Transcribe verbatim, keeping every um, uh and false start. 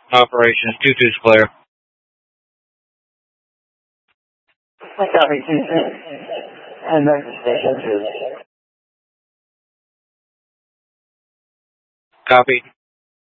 Operations two two's clear. I copy two two. And back to station two. Copy.